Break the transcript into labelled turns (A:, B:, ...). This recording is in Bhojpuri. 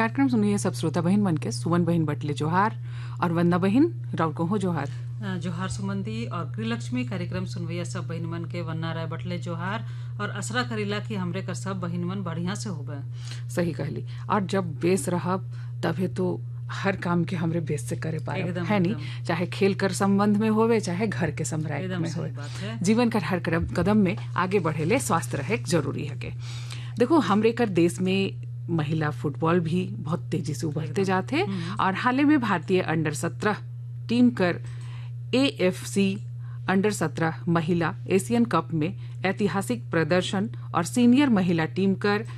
A: कार्यक्रम सुनिए सब श्रोता बहन मन के। सुमन बहन बटले जोहार और वंदना बहन राउर को हो जोहार।
B: जोहार सुमंदी और गृहलक्ष्मी कार्यक्रम सुनवैया सब बहिन मन के वन्ना राय बटले जोहार और असरा करीला कि हमरे कर सब बहिन मन बढ़िया से होबे।
A: सही कहली। और जब बेस रहब तबे तो हर काम के हमरे बेस से करे पाए है नी, चाहे खेल कर संबंध में होवे चाहे घर के संबंध में होवे। जीवन कर हर कदम में आगे बढ़ेले स्वास्थ्य रहे जरूरी है के। देखो हमरे कर देश में महिला फुटबॉल भी बहुत तेजी से उभरते जाते और हाल में भारतीय अंडर 17 टीम कर AFC अंडर 17 महिला एशियन कप में ऐतिहासिक प्रदर्शन और सीनियर महिला टीम कर